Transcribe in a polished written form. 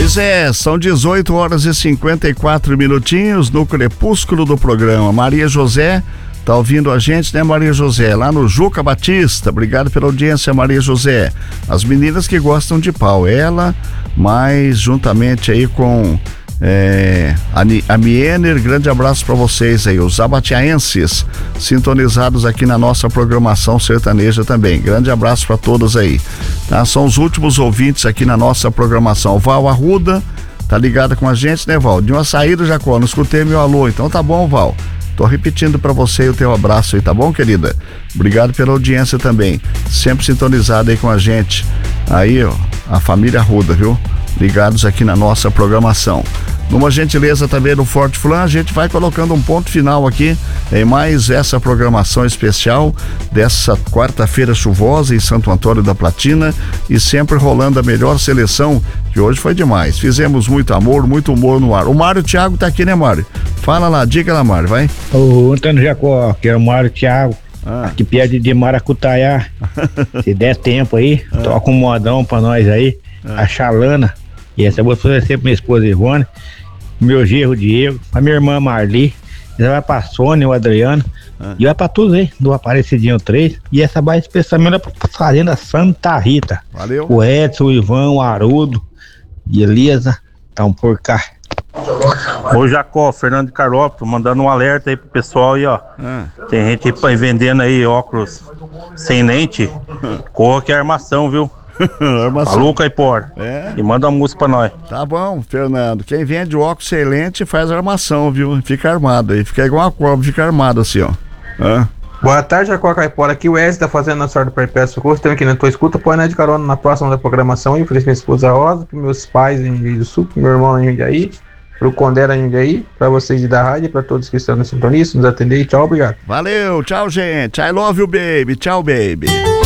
Pois é, são 18 horas e 54 minutinhos no crepúsculo do programa. Maria José tá ouvindo a gente, né, Maria José? Lá no Juca Batista. Obrigado pela audiência, Maria José. As meninas que gostam de pau, ela, mas juntamente aí com a Miener, grande abraço para vocês aí, os abatiaenses sintonizados aqui na nossa programação sertaneja também. Grande abraço para todos aí, tá? São os últimos ouvintes aqui na nossa programação. Val Arruda tá ligada com a gente, né, Val? De uma saída, Jacó, não escutei meu alô, então tá bom, Val. Tô repetindo para você o teu abraço aí, tá bom, querida? Obrigado pela audiência também, sempre sintonizada aí com a gente. Aí, ó, a família Arruda, viu? Ligados aqui na nossa programação. Numa gentileza também do Forte Flan, a gente vai colocando um ponto final aqui em mais essa programação especial dessa quarta-feira chuvosa em Santo Antônio da Platina, e sempre rolando a melhor seleção, que hoje foi demais. Fizemos muito amor, muito humor no ar. O Mário Thiago tá aqui, né, Mário? Fala lá, diga lá, Mário, vai. O Antônio Jacó, que é o Mário Thiago, que pede de maracutaiá. Se der tempo aí, toca um modão pra nós aí, a Xalana. E essa vou fazer sempre minha esposa Ivone, meu genro Diego, a minha irmã Marli, já vai pra Sônia, o Adriano, e vai pra todos aí, do Aparecidinho 3, e essa vai especialmente pra Fazenda Santa Rita. Valeu. O Edson, o Ivan, o Arudo e Elisa, estão por cá. Ô Jacó, Fernando de Carlópolis, mandando um alerta aí pro pessoal aí, ó. Tem gente aí vendendo aí óculos sem lente, corra que é armação, viu? Alô, Caipora. E manda uma música pra nós. Tá bom, Fernando. Quem vende óculos sem lente faz armação, viu? Fica armado aí. Fica igual uma cobra, fica armado assim, ó. Boa tarde, Jacó Caipora. Aqui o Wesley tá fazendo a sorte do Perpétuo Socorro. Estamos aqui na tua escuta. Põe né, de carona na próxima da programação. Ofereço minha esposa Rosa, pros meus pais em Rio do Sul, pro meu irmão em Jundiaí, pro Condera em Jundiaí, pra vocês da rádio, pra todos que estão na sintonia, nos atender. Tchau, obrigado. Valeu, tchau, gente. I love you, baby. Tchau, baby.